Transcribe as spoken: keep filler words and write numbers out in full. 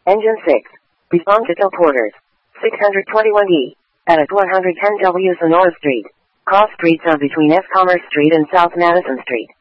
Engine six. Respond to tow Porters. six twenty-one D. At one ten W Sonora Street. Cross streets are between S. Commerce Street and South Madison Street.